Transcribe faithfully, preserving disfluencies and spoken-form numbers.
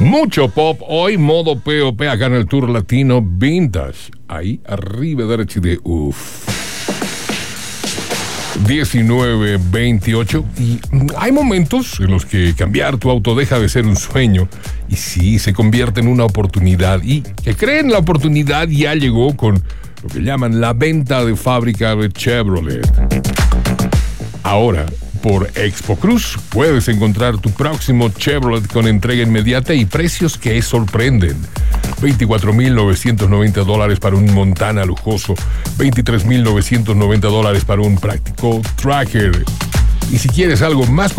Mucho pop hoy, modo P O P acá en el Tour Latino Vintage. Ahí arriba derecho de uff. diecinueve veintiocho. Y hay momentos en los que cambiar tu auto deja de ser un sueño y sí se convierte en una oportunidad. Y que creen, la oportunidad ya llegó con lo que llaman la venta de fábrica de Chevrolet. Ahora, por Expo Cruz, puedes encontrar tu próximo Chevrolet con entrega inmediata y precios que sorprenden. veinticuatro mil novecientos noventa dólares para un Montana lujoso, veintitrés mil novecientos noventa dólares para un práctico Tracker. Y si quieres algo más